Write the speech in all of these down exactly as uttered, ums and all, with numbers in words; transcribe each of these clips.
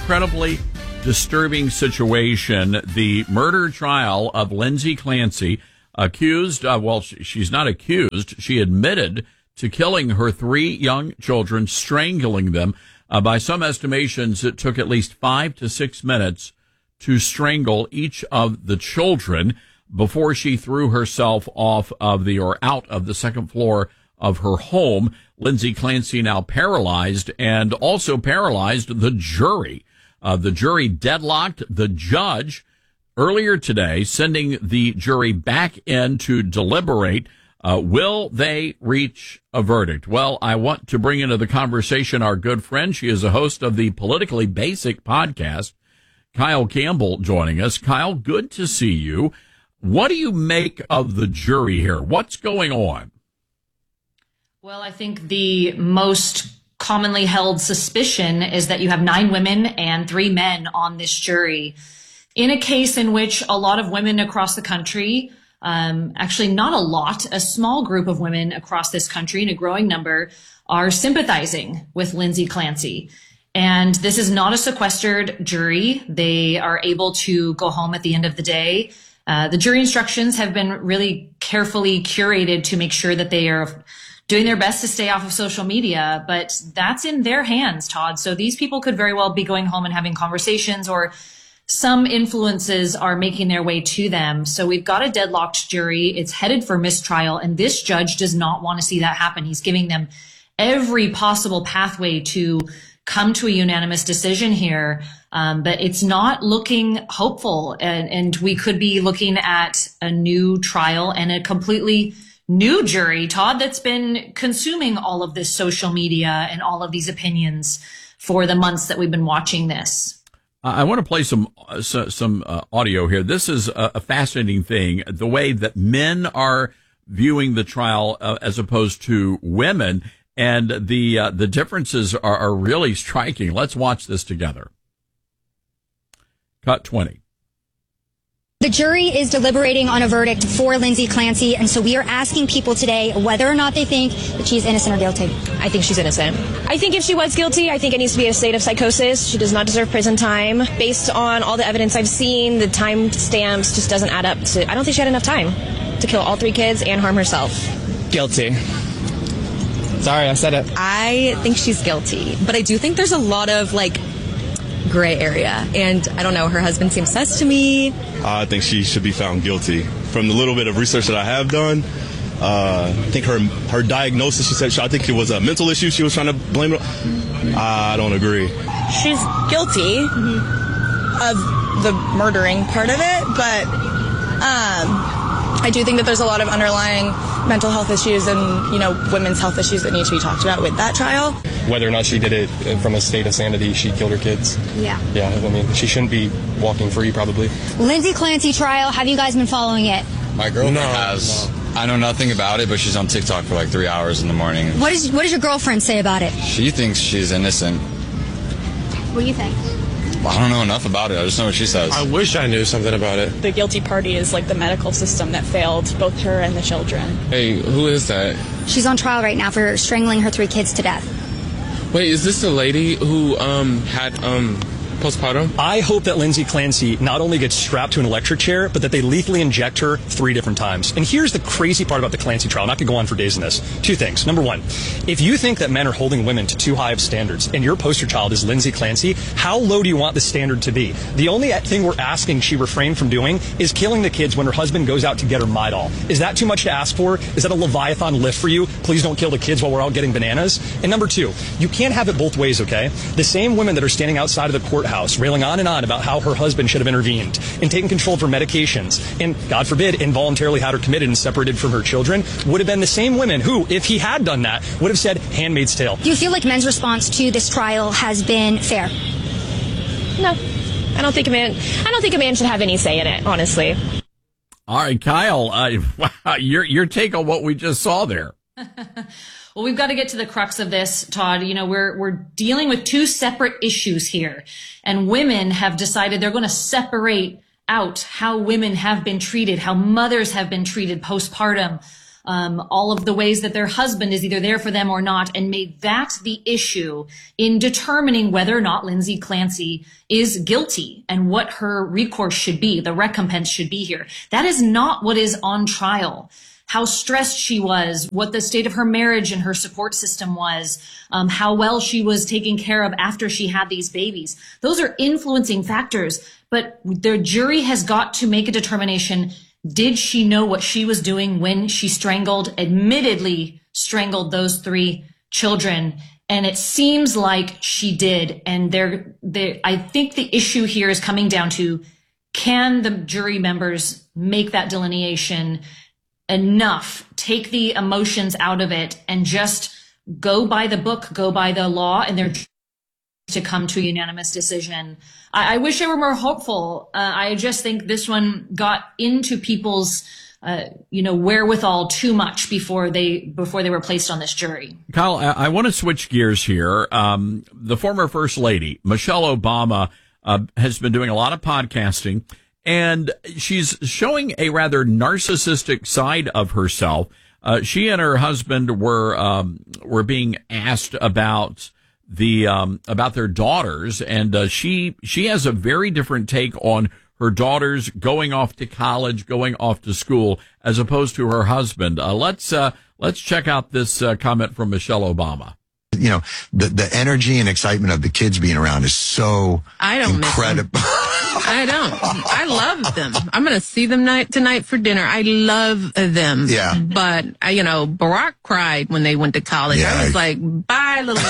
incredibly disturbing situation. The murder trial of Lindsay Clancy, accused, uh, well, she's not accused. She admitted to killing her three young children, strangling them. Uh, by some estimations, it took at least five to six minutes to strangle each of the children before she threw herself off of the, or out of the second floor of her home. Lindsay Clancy now paralyzed, and also paralyzed the jury. Uh, the jury deadlocked. The judge earlier today sending the jury back in to deliberate. Uh, will they reach a verdict? Well, I want to bring into the conversation our good friend. She is a host of the Politically Basic podcast, Kyle Campbell, joining us. Kyle, good to see you. What do you make of the jury here? What's going on? Well, I think the most commonly held suspicion is that you have nine women and three men on this jury in a case in which a lot of women across the country, um, actually not a lot, a small group of women across this country in a growing number are sympathizing with Lindsay Clancy. And this is not a sequestered jury. They are able to go home at the end of the day. Uh, the jury instructions have been really carefully curated to make sure that they are doing their best to stay off of social media, but that's in their hands, Todd. So these people could very well be going home and having conversations, or some influences are making their way to them. So we've got a deadlocked jury. It's headed for mistrial, and this judge does not want to see that happen. He's giving them every possible pathway to come to a unanimous decision here. Um, but it's not looking hopeful, and, and we could be looking at a new trial and a completely new jury, Todd, that's been consuming all of this social media and all of these opinions for the months that we've been watching this. I want to play some uh, some uh, audio here. This is a, a fascinating thing, the way that men are viewing the trial uh, as opposed to women, and the uh, the differences are, are really striking. Let's watch this together. Cut twenty. The jury is deliberating on a verdict for Lindsay Clancy, and so we are asking people today whether or not they think that she's innocent or guilty. I think she's innocent. I think if she was guilty, I think it needs to be a state of psychosis. She does not deserve prison time. Based on all the evidence I've seen, the time stamps just doesn't add up to... I don't think she had enough time to kill all three kids and harm herself. Guilty. Sorry, I said it. I think she's guilty, but I do think there's a lot of, like, gray area, and I don't know, her husband seems sus to me. I think she should be found guilty. From the little bit of research that I have done, uh, I think her her diagnosis, she said, I think it was a mental issue she was trying to blame it. I don't agree. She's guilty mm-hmm. of the murdering part of it, but um, I do think that there's a lot of underlying mental health issues and, you know, women's health issues that need to be talked about with that trial. Whether or not she did it from a state of sanity, she killed her kids. Yeah. Yeah, I mean, she shouldn't be walking free, probably. Lindsay Clancy trial, have you guys been following it? My girlfriend no, has. No. I know nothing about it, but she's on TikTok for like three hours in the morning. What is what does your girlfriend say about it? She thinks she's innocent. What do you think? I don't know enough about it. I just know what she says. I wish I knew something about it. The guilty party is like the medical system that failed both her and the children. Hey, who is that? She's on trial right now for strangling her three kids to death. Wait, is this the lady who um had um postpartum? I hope that Lindsay Clancy not only gets strapped to an electric chair, but that they lethally inject her three different times. And here's the crazy part about the Clancy trial. I'm not going to go on for days on this. Two things. Number one, if you think that men are holding women to too high of standards and your poster child is Lindsay Clancy, how low do you want the standard to be? The only thing we're asking she refrain from doing is killing the kids when her husband goes out to get her Midol. Is that too much to ask for? Is that a Leviathan lift for you? Please don't kill the kids while we're out getting bananas. And number two, you can't have it both ways, okay? The same women that are standing outside of the courthouse railing on and on about how her husband should have intervened and taken control of her medications and, God forbid, involuntarily had her committed and separated from her children would have been the same women who, if he had done that, would have said Handmaid's Tale. Do you feel like men's response to this trial has been fair? No. I don't think a man I don't think a man should have any say in it, honestly. All right, Kyle, uh, wow, your your take on what we just saw there. Well, we've got to get to the crux of this, Todd. You know, we're we're dealing with two separate issues here, and women have decided they're going to separate out how women have been treated, how mothers have been treated postpartum. um, all of the ways that their husband is either there for them or not, and made that the issue in determining whether or not Lindsay Clancy is guilty and what her recourse should be, the recompense should be here. That is not what is on trial. How stressed she was, what the state of her marriage and her support system was, um, how well she was taken care of after she had these babies. Those are influencing factors, but the jury has got to make a determination. Did she know what she was doing when she strangled, admittedly strangled those three children? And it seems like she did. And there, there, I think the issue here is coming down to, can the jury members make that delineation enough, take the emotions out of it, and just go by the book, go by the law, and they're to come to a unanimous decision. I, I wish I were more hopeful. Uh, I just think this one got into people's, uh, you know, wherewithal too much before they before they were placed on this jury. Kyle, I, I want to switch gears here. Um, the former First Lady, Michelle Obama, uh, has been doing a lot of podcasting. And she's showing a rather narcissistic side of herself. Uh, she and her husband were um, were being asked about the um, about their daughters, and uh, she she has a very different take on her daughters going off to college, going off to school, as opposed to her husband. Uh, let's uh, let's check out this uh, comment from Michelle Obama. You know, the the energy and excitement of the kids being around is so I don't incredible. Miss them. I don't. I love them. I'm going to see them night tonight for dinner. I love them. Yeah. But, uh, you know, Barack cried when they went to college. Yeah. I was like, bye, little.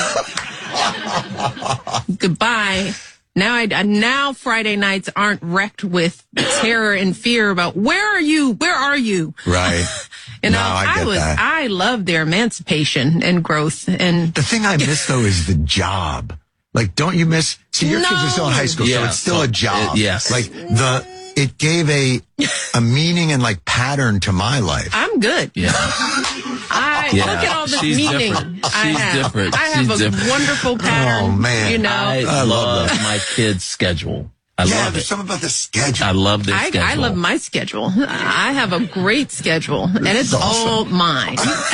Goodbye. Now, I, now Friday nights aren't wrecked with terror and fear about where are you? Where are you? Right. You know, no, I, get I was, that. I love their emancipation and growth. And the thing I miss though is the job. Like, don't you miss? See, your no. kids are still in high school, Yeah, so it's still so a job. It, yes. Like the, it gave a a meaning and like pattern to my life. I'm good. Yeah. I Yeah. look at all this She's meaning. different. I She's have. different. I have She's a different. wonderful pattern. Oh, man. You know, I, I love love that. my kids' schedule. I yeah, love there's it. something about the schedule. I love their I, schedule. I love my schedule. I have a great schedule, and it's awesome. all mine.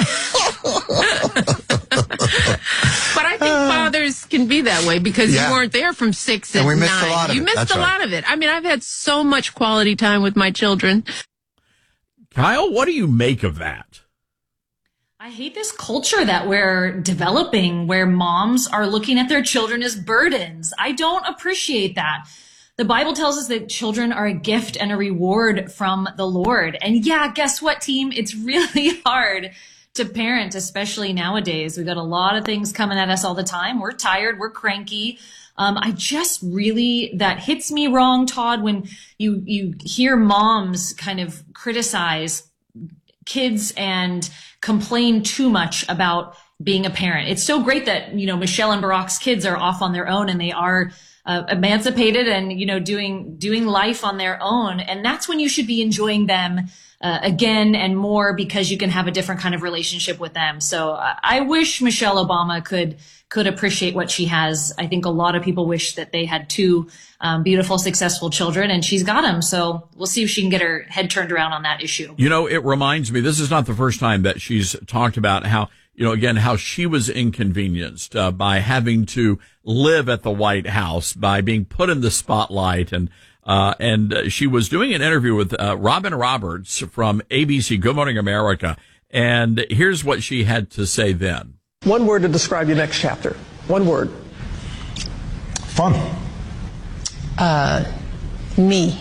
But I think fathers can be that way because Yeah. you weren't there from six And and we missed a nine. lot of you it. missed That's a right. lot of it. I mean, I've had so much quality time with my children. Kyle, what do you make of that? I hate this culture that we're developing where moms are looking at their children as burdens. I don't appreciate that. The Bible tells us that children are a gift and a reward from the Lord. And yeah, guess what, team? It's really hard to parent, especially nowadays. We've got a lot of things coming at us all the time. We're tired. We're cranky. Um, I just really, that hits me wrong, Todd, when you, you hear moms kind of criticize kids and complain too much about being a parent. It's so great that, you know, Michelle and Barack's kids are off on their own and they are uh, emancipated and, you know, doing, doing life on their own. And that's when you should be enjoying them uh, again and more because you can have a different kind of relationship with them. So uh, I wish Michelle Obama could, could appreciate what she has. I think a lot of people wish that they had two um, beautiful, successful children, and she's got them. So we'll see if she can get her head turned around on that issue. You know, it reminds me, this is not the first time that she's talked about how, you know, again, how she was inconvenienced uh, by having to live at the White House, by being put in the spotlight. And uh, and uh, she was doing an interview with uh, Robin Roberts from A B C Good Morning America. And here's what she had to say then. One word to describe your next chapter. One word. Fun. Uh, me.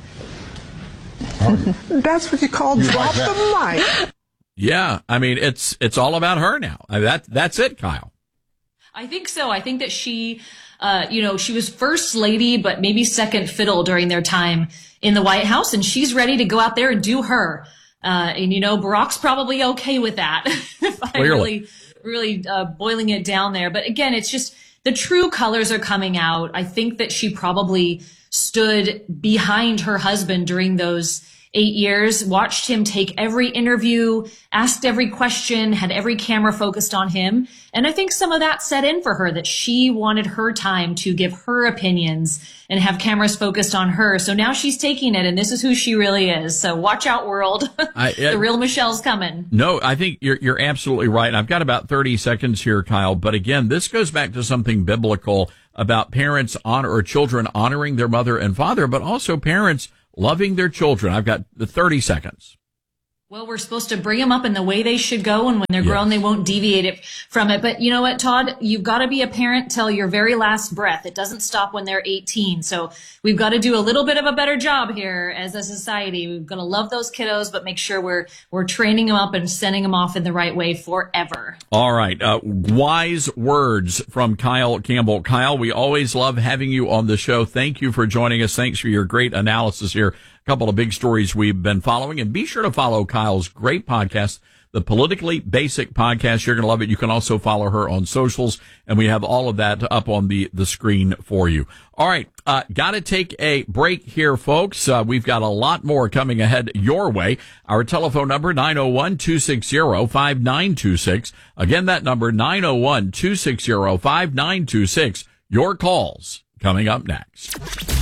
That's what you call drop the mic. Yeah, I mean, it's it's all about her now. I mean, that that's it, Kyle. I think so. I think that she, uh, you know, she was first lady, but maybe second fiddle during their time in the White House, and she's ready to go out there and do her. Uh, and you know, Barack's probably okay with that. If I'm really, really uh, boiling it down there. But again, it's just the true colors are coming out. I think that she probably stood behind her husband during those eight years, watched him take every interview, asked every question, had every camera focused on him. And I think some of that set in for her, that she wanted her time to give her opinions and have cameras focused on her. So now she's taking it, and this is who she really is. So watch out, world. I, it, the real Michelle's coming. No, I think you're you're absolutely right. I've got about thirty seconds here, Kyle. But again, this goes back to something biblical about parents honor or children honoring their mother and father, but also parents loving their children. I've got the thirty seconds. Well, we're supposed to bring them up in the way they should go, and when they're Yes. grown, they won't deviate it from it. But you know what, Todd? You've got to be a parent till your very last breath. It doesn't stop when they're eighteen. So we've got to do a little bit of a better job here as a society. We've got to love those kiddos, but make sure we're we're training them up and sending them off in the right way forever. All right. Uh, wise words from Kyle Campbell. Kyle, we always love having you on the show. Thank you for joining us. Thanks for your great analysis here. A couple of big stories we've been following, and be sure to follow Kyle's great podcast, the Politically Basic Podcast. You're going to love it. You can also follow her on socials, and we have all of that up on the, the screen for you. All right. Uh, got to take a break here, folks. Uh, we've got a lot more coming ahead your way. Our telephone number, nine oh one, two six zero, five nine two six. Again, that number, nine oh one, two six zero, five nine two six. Your calls coming up next.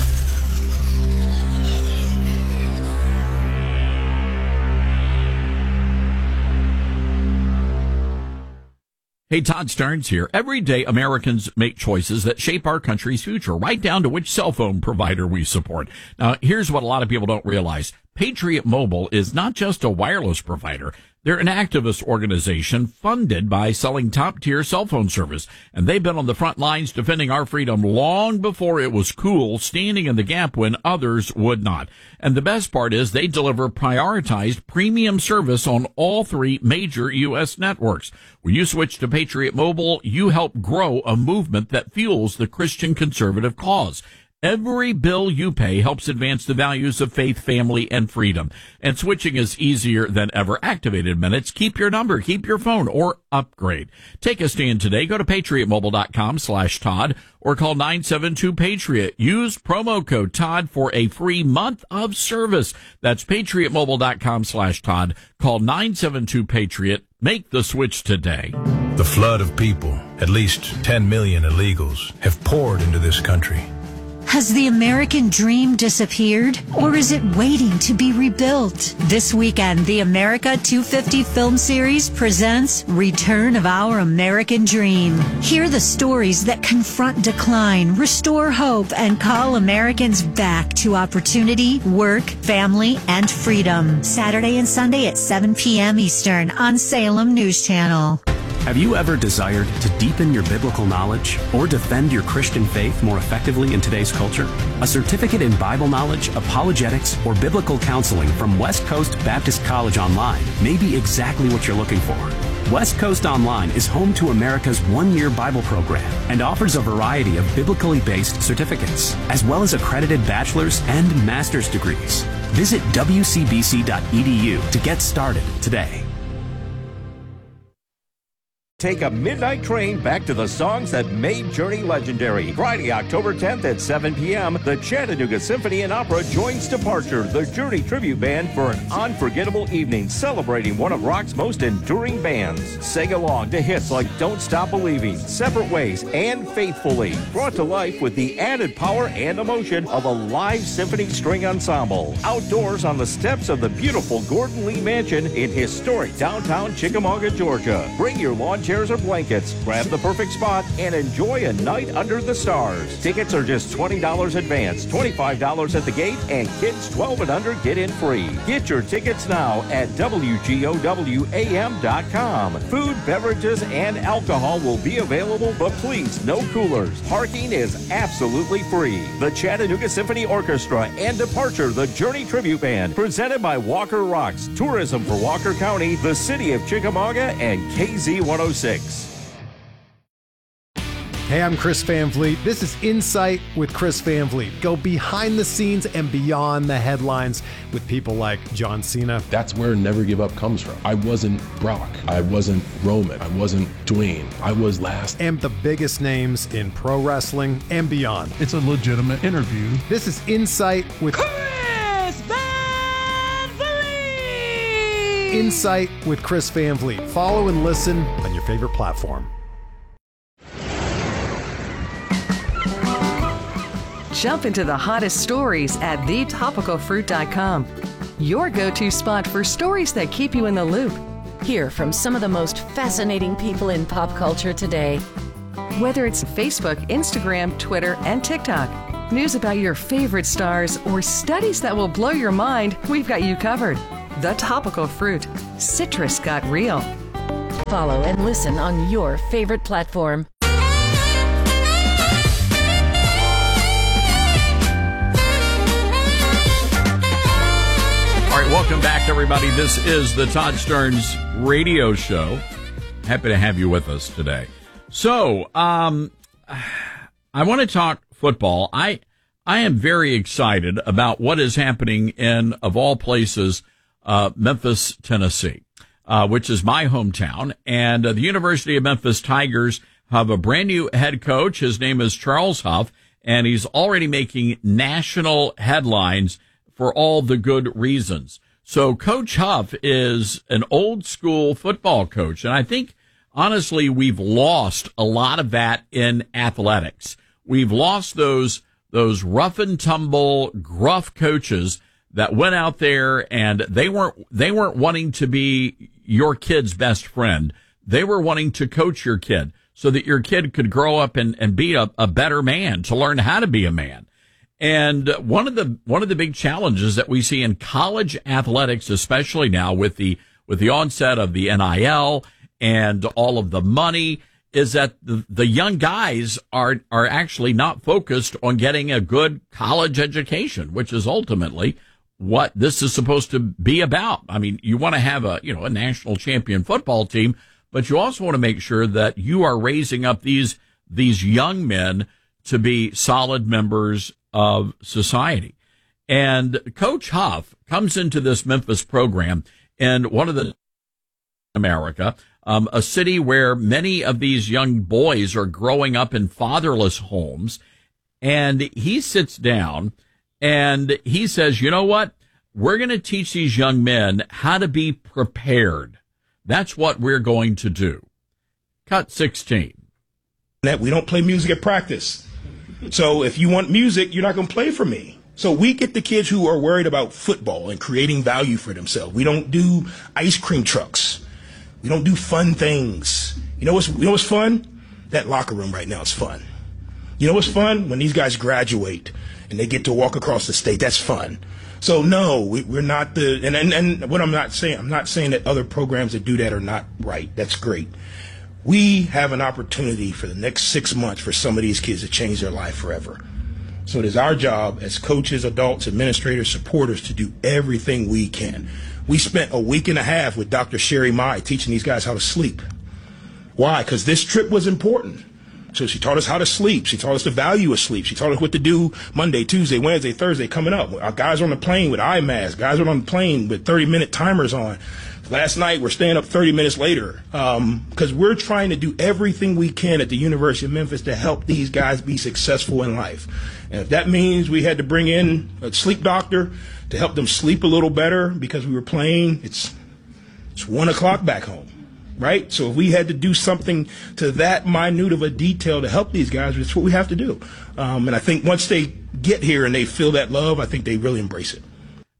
Hey, Todd Starnes here. Every day, Americans make choices that shape our country's future, right down to which cell phone provider we support. Now, here's what a lot of people don't realize. Patriot Mobile is not just a wireless provider. They're an activist organization funded by selling top-tier cell phone service, and they've been on the front lines defending our freedom long before it was cool, standing in the gap when others would not. And the best part is they deliver prioritized premium service on all three major U S networks. When you switch to Patriot Mobile, you help grow a movement that fuels the Christian conservative cause. Every bill you pay helps advance the values of faith, family, and freedom. And switching is easier than ever. Activated minutes. Keep your number, keep your phone, or upgrade. Take a stand today. Go to patriotmobile.com slash Todd or call nine seven two Patriot. Use promo code Todd for a free month of service. That's patriotmobile.com slash Todd. Call nine seven two Patriot. Make the switch today. The flood of people, at least ten million illegals, have poured into this country. Has the American dream disappeared, or is it waiting to be rebuilt? This weekend, the America two fifty film series presents Return of Our American Dream. Hear the stories that confront decline, restore hope, and call Americans back to opportunity, work, family, and freedom. Saturday and Sunday at seven p.m. Eastern on Salem News Channel. Have you ever desired to deepen your biblical knowledge or defend your Christian faith more effectively in today's culture? A certificate in Bible knowledge, apologetics, or biblical counseling from West Coast Baptist College Online may be exactly what you're looking for. West Coast Online is home to America's one-year Bible program and offers a variety of biblically based certificates, as well as accredited bachelor's and master's degrees. Visit w c b c dot e d u to get started today. Take a midnight train back to the songs that made Journey legendary. Friday, October tenth at seven p.m., the Chattanooga Symphony and Opera joins Departure, the Journey tribute band, for an unforgettable evening celebrating one of rock's most enduring bands. Sing along to hits like Don't Stop Believing, Separate Ways, and Faithfully, brought to life with the added power and emotion of a live symphony string ensemble. Outdoors on the steps of the beautiful Gordon Lee Mansion in historic downtown Chickamauga, Georgia. Bring your lawn chairs or blankets, grab the perfect spot, and enjoy a night under the stars. Tickets are just twenty dollars advance, twenty-five dollars at the gate, and kids twelve and under get in free. Get your tickets now at w g o w a m dot com. Food, beverages, and alcohol will be available, but please, no coolers. Parking is absolutely free. The Chattanooga Symphony Orchestra and Departure, the Journey Tribute Band, presented by Walker Rocks, Tourism for Walker County, the City of Chickamauga, and K Z one oh six. Hey, I'm Chris Van Vliet. This is Insight with Chris Van Vliet. Go behind the scenes and beyond the headlines with people like John Cena. That's where Never Give Up comes from. I wasn't Brock. I wasn't Roman. I wasn't Dwayne. I was last. And the biggest names in pro wrestling and beyond. It's a legitimate interview. This is Insight with Chris Van Insight with Chris Van Vliet. Follow and listen on your favorite platform. Jump into the hottest stories at the topical fruit dot com. Your go-to spot for stories that keep you in the loop. Hear from some of the most fascinating people in pop culture today. Whether it's Facebook, Instagram, Twitter, and TikTok, news about your favorite stars, or studies that will blow your mind, we've got you covered. The Topical Fruit. Citrus got real. Follow and listen on your favorite platform. All right, welcome back, everybody. This is the Todd Stearns Radio Show. Happy to have you with us today. So, um, I want to talk football. I I am very excited about what is happening in, of all places, uh, Memphis, Tennessee, uh, which is my hometown. And uh, the University of Memphis Tigers have a brand new head coach. His name is Charles Huff, and he's already making national headlines for all the good reasons. So Coach Huff is an old school football coach. And I think, honestly, we've lost a lot of that in athletics. We've lost those, those rough and tumble, gruff coaches that went out there and they weren't, they weren't wanting to be your kid's best friend. They were wanting to coach your kid so that your kid could grow up and, and be a, a better man, to learn how to be a man. And one of the one of the big challenges that we see in college athletics, especially now with the with the onset of the N I L and all of the money, is that the, the young guys are are actually not focused on getting a good college education, which is ultimately what this is supposed to be about. I mean, you want to have a you know a national champion football team, but you also want to make sure that you are raising up these these young men to be solid members of society. And Coach Huff comes into this Memphis program in one of the America, um, a city where many of these young boys are growing up in fatherless homes. And he sits down and he says, you know what? We're going to teach these young men how to be prepared. That's what we're going to do. Cut sixteen. That we don't play music at practice. So if you want music, you're not going to play for me. So we get the kids who are worried about football and creating value for themselves. We don't do ice cream trucks. We don't do fun things. You know what's, you know what's fun? That locker room right now is fun. You know what's fun? When these guys graduate and they get to walk across the state. That's fun. So no, we, we're not the, and, and, and what I'm not saying, I'm not saying that other programs that do that are not right. That's great. We have an opportunity for the next six months for some of these kids to change their life forever. So it is our job as coaches, adults, administrators, supporters to do everything we can. We spent a week and a half with Doctor Sherry Mai teaching these guys how to sleep. Why? Because this trip was important. So she taught us how to sleep. She taught us the value of sleep. She taught us what to do Monday, Tuesday, Wednesday, Thursday coming up. Our guys are on the plane with eye masks. Guys are on the plane with thirty-minute timers on. Last night, we're staying up thirty minutes later because um, we're trying to do everything we can at the University of Memphis to help these guys be successful in life. And if that means we had to bring in a sleep doctor to help them sleep a little better because we were playing, it's it's one o'clock back home, right? So if we had to do something to that minute of a detail to help these guys, it's what we have to do. Um, and I think once they get here and they feel that love, I think they really embrace it.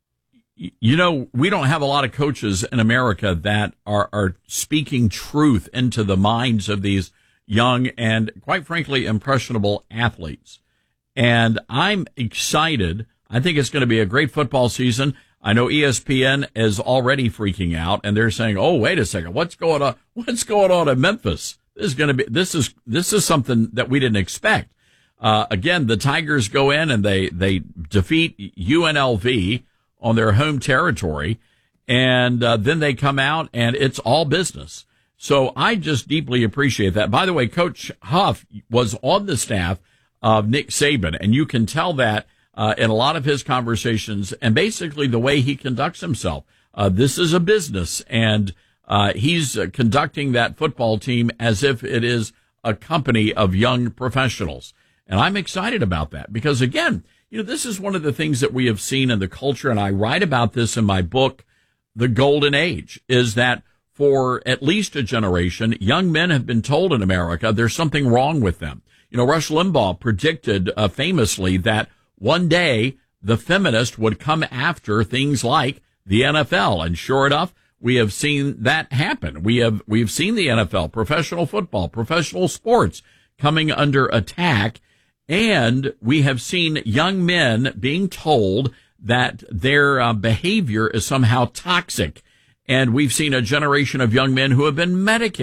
You know, we don't have a lot of coaches in America that are, are speaking truth into the minds of these young and, quite frankly, impressionable athletes. And I'm excited. I think it's going to be a great football season. I know E S P N is already freaking out, and they're saying, "Oh, wait a second, what's going on? What's going on in Memphis? This is going to be this is this is something that we didn't expect." Uh, again, the Tigers go in and they they defeat U N L V on their home territory, and uh, then they come out and it's all business. So I just deeply appreciate that. By the way, Coach Huff was on the staff of Nick Saban, and you can tell that uh, in a lot of his conversations and basically the way he conducts himself. Uh, this is a business, and uh, he's uh, conducting that football team as if it is a company of young professionals. And I'm excited about that because, again, you know, this is one of the things that we have seen in the culture, and I write about this in my book, the golden age, is that for at least a generation, young men have been told in America there's something wrong with them. You know, Rush Limbaugh predicted uh, famously that one day the feminist would come after things like the N F L. And sure enough, we have seen that happen. We have, we've seen the N F L, professional football, professional sports coming under attack. And we have seen young men being told that their uh, behavior is somehow toxic. And we've seen a generation of young men who have been medicated